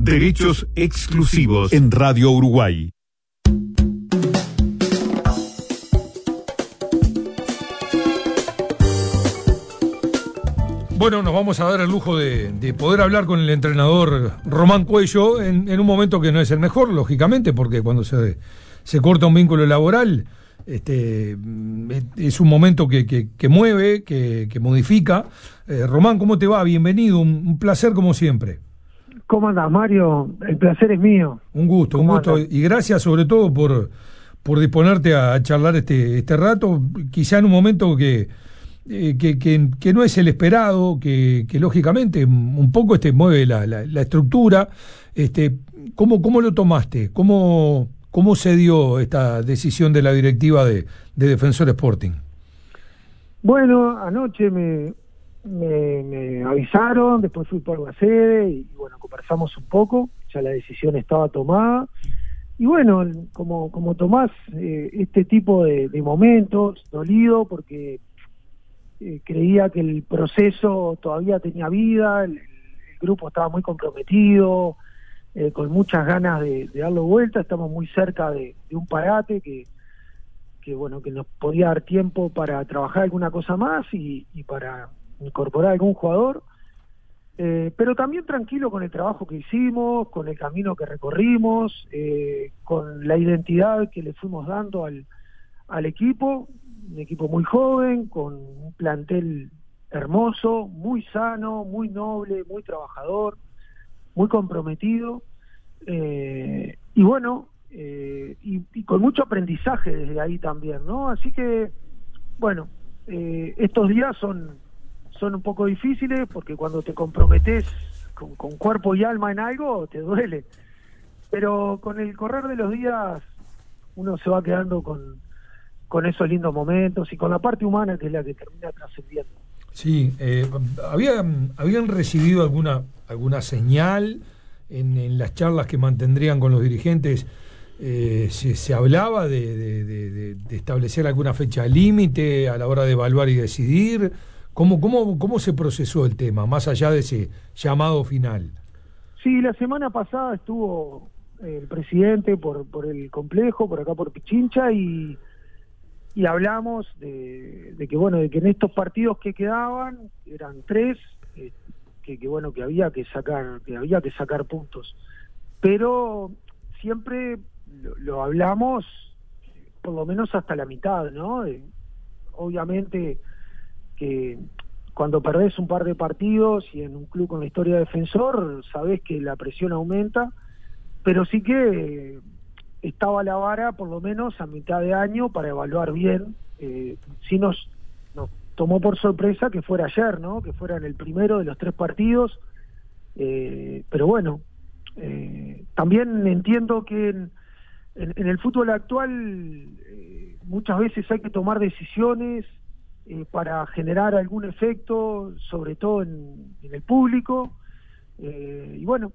Derechos exclusivos en Radio Uruguay. Bueno, nos vamos a dar el lujo de poder hablar con el entrenador Román Cuello en un momento que no es el mejor, lógicamente, porque cuando se corta un vínculo laboral, es un momento que mueve, que modifica. Román, ¿cómo te va? Bienvenido, un placer como siempre. ¿Cómo andás, Mario? El placer es mío. Un gusto, y gracias sobre todo por disponerte a charlar este rato, quizá en un momento que no es el esperado, que lógicamente un poco mueve la estructura. ¿Cómo lo tomaste? ¿Cómo se dio esta decisión de la directiva de Defensor Sporting? Bueno, anoche me avisaron, después fui por la sede y bueno, conversamos un poco, ya la decisión estaba tomada. Y bueno, como tomás este tipo de momentos, dolido porque creía que el proceso todavía tenía vida, el grupo estaba muy comprometido, con muchas ganas de darlo vuelta. Estamos muy cerca de un parate que bueno, que nos podía dar tiempo para trabajar alguna cosa más y para incorporar algún jugador, pero también tranquilo con el trabajo que hicimos, con el camino que recorrimos, con la identidad que le fuimos dando al equipo, un equipo muy joven, con un plantel hermoso, muy sano, muy noble, muy trabajador, muy comprometido, y bueno, y con mucho aprendizaje desde ahí también, ¿no? Así que, bueno, estos días son un poco difíciles porque cuando te comprometes con cuerpo y alma en algo, te duele. Pero con el correr de los días uno se va quedando con esos lindos momentos y con la parte humana que es la que termina trascendiendo. Sí, ¿habían recibido alguna señal en las charlas que mantendrían con los dirigentes? ¿Se hablaba de establecer alguna fecha límite a la hora de evaluar y decidir? ¿Cómo se procesó el tema, más allá de ese llamado final? Sí, la semana pasada estuvo el presidente por el complejo, por acá por Pichincha, y hablamos de que bueno, de que en estos partidos que quedaban, eran 3, que bueno, que había que sacar puntos. Pero siempre lo hablamos por lo menos hasta la mitad, ¿no? Obviamente que cuando perdés un par de partidos y en un club con la historia de Defensor, sabés que la presión aumenta, pero sí que estaba la vara por lo menos a mitad de año para evaluar bien. Sí nos tomó por sorpresa que fuera ayer, ¿no? Que fuera en el primero de los 3 partidos, pero bueno, también entiendo que en el fútbol actual muchas veces hay que tomar decisiones para generar algún efecto, sobre todo en el público, y bueno,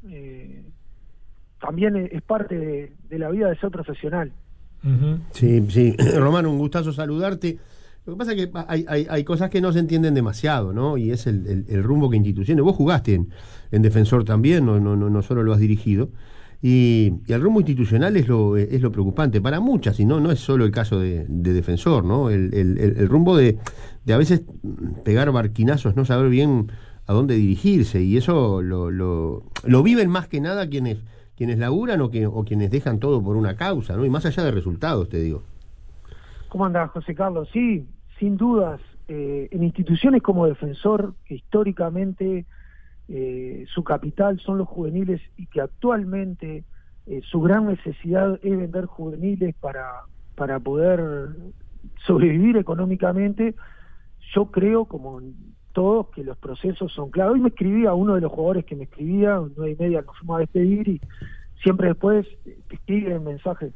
también es parte de la vida de ser profesional. Uh-huh. Sí, Román, un gustazo saludarte. Lo que pasa es que hay cosas que no se entienden demasiado, ¿no? Y es el rumbo que instituciones. Vos jugaste en Defensor también, no solo lo has dirigido. Y el rumbo institucional es lo preocupante para muchas, y no es solo el caso de Defensor, ¿no? El rumbo de a veces pegar barquinazos, no saber bien a dónde dirigirse, y eso lo viven más que nada quienes laburan o quienes dejan todo por una causa, ¿no? Y más allá de resultados, te digo. ¿Cómo andás, José Carlos? Sí, sin dudas, en instituciones como Defensor, que históricamente su capital son los juveniles y que actualmente su gran necesidad es vender juveniles para poder sobrevivir económicamente, yo creo, como todos, que los procesos son clave. Hoy me escribía uno de los jugadores que me escribía, 9:30 nos fuimos a despedir, y siempre después te escriben mensajes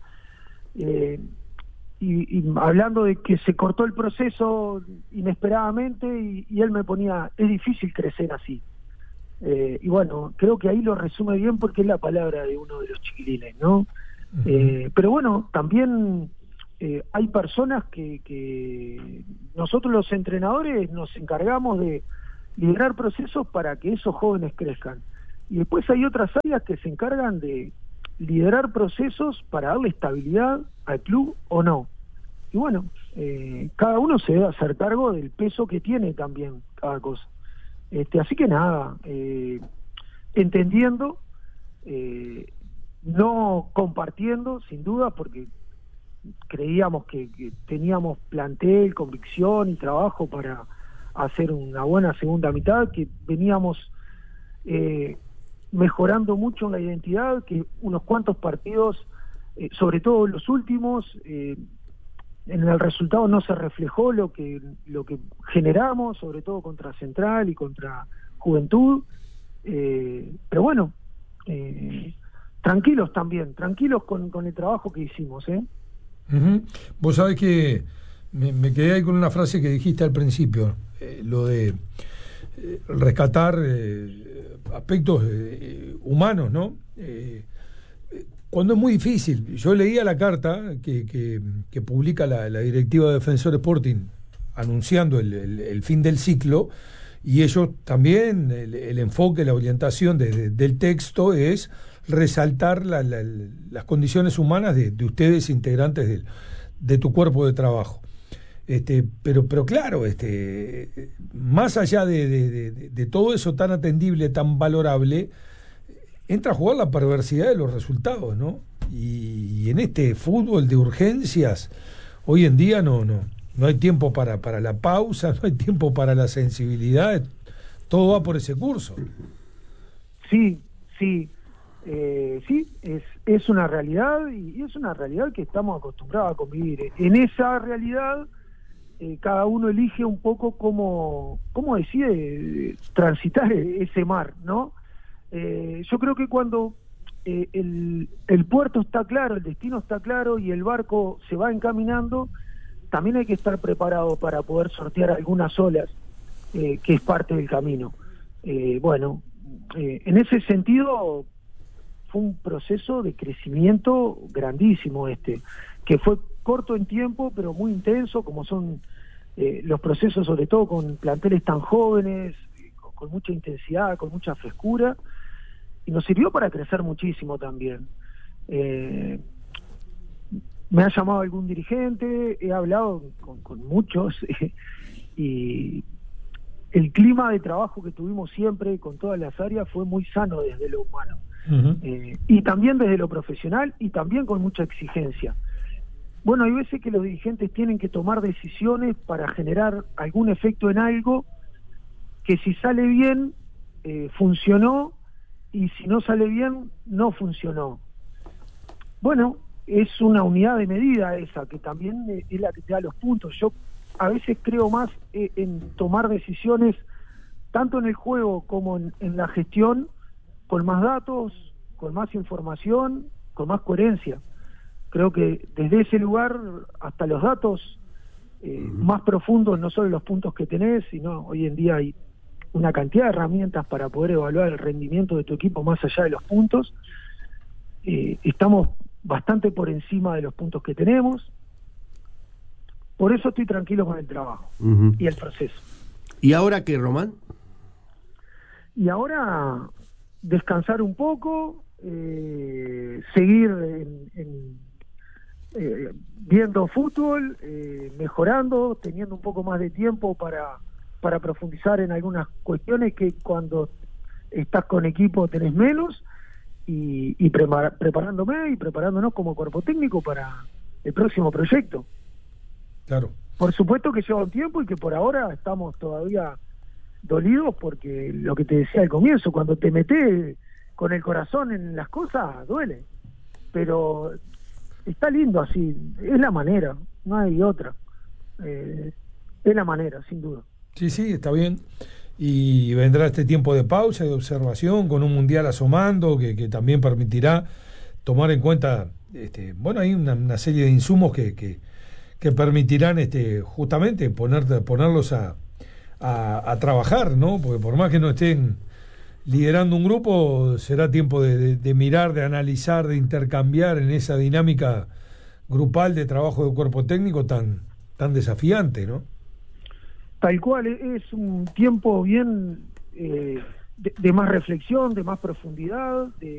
y hablando de que se cortó el proceso inesperadamente, y él me ponía, es difícil crecer así. Y bueno, creo que ahí lo resume bien porque es la palabra de uno de los chiquilines, ¿no? Uh-huh. Pero bueno, también hay personas que nosotros los entrenadores nos encargamos de liderar procesos para que esos jóvenes crezcan. Y después hay otras áreas que se encargan de liderar procesos para darle estabilidad al club o no. Y bueno, cada uno se debe hacer cargo del peso que tiene también cada cosa. Así que nada, entendiendo, no compartiendo, sin duda, porque creíamos que teníamos plantel, convicción y trabajo para hacer una buena segunda mitad, que veníamos mejorando mucho en la identidad, que unos cuantos partidos, sobre todo los últimos, en el resultado no se reflejó lo que generamos, sobre todo contra Central y contra Juventud, pero bueno, tranquilos con el trabajo que hicimos. Uh-huh. Vos sabés que me quedé ahí con una frase que dijiste al principio, lo de rescatar aspectos humanos, ¿no? Cuando es muy difícil. Yo leía la carta que publica la directiva de Defensor Sporting anunciando el fin del ciclo, y ellos también, el enfoque, la orientación del texto es resaltar las condiciones humanas de ustedes, integrantes de tu cuerpo de trabajo. Pero claro, más allá de todo eso tan atendible, tan valorable, entra a jugar la perversidad de los resultados, ¿no? Y en este fútbol de urgencias, hoy en día no hay tiempo para la pausa, no hay tiempo para la sensibilidad, todo va por ese curso. Sí, es una realidad, y es una realidad que estamos acostumbrados a convivir. En esa realidad, cada uno elige un poco cómo decide transitar ese mar, ¿no? Yo creo que cuando el puerto está claro, el destino está claro y el barco se va encaminando, también hay que estar preparado para poder sortear algunas olas, que es parte del camino. En ese sentido fue un proceso de crecimiento grandísimo, que fue corto en tiempo pero muy intenso, como son los procesos, sobre todo con planteles tan jóvenes, con mucha intensidad, con mucha frescura, y nos sirvió para crecer muchísimo también. Me ha llamado algún dirigente, he hablado con muchos, y el clima de trabajo que tuvimos siempre con todas las áreas fue muy sano desde lo humano. Uh-huh. Y también desde lo profesional, y también con mucha exigencia. Bueno, hay veces que los dirigentes tienen que tomar decisiones para generar algún efecto en algo que, si sale bien, funcionó, y si no sale bien, no funcionó. Bueno, es una unidad de medida esa, que también es la que te da los puntos. Yo a veces creo más en tomar decisiones, tanto en el juego como en la gestión, con más datos, con más información, con más coherencia. Creo que desde ese lugar hasta los datos más profundos, no solo los puntos que tenés, sino hoy en día hay una cantidad de herramientas para poder evaluar el rendimiento de tu equipo más allá de los puntos. Estamos bastante por encima de los puntos que tenemos. Por eso estoy tranquilo con el trabajo y el proceso. ¿Y ahora qué, Román? Y ahora descansar un poco, seguir viendo fútbol, mejorando, teniendo un poco más de tiempo para profundizar en algunas cuestiones que cuando estás con equipo tenés menos, y preparándome y preparándonos como cuerpo técnico para el próximo proyecto. Claro. Por supuesto que lleva un tiempo y que por ahora estamos todavía dolidos, porque lo que te decía al comienzo, cuando te metes con el corazón en las cosas, duele. Pero está lindo así, es la manera, no hay otra. Es la manera, sin duda. Sí, está bien. Y vendrá este tiempo de pausa y de observación, con un mundial asomando, que también permitirá tomar en cuenta, hay una serie de insumos que permitirán justamente ponerlos a trabajar, ¿no? Porque por más que no estén liderando un grupo, será tiempo de mirar, de analizar, de intercambiar en esa dinámica grupal de trabajo de cuerpo técnico tan desafiante, ¿no? Tal cual, es un tiempo bien de más reflexión, de más profundidad,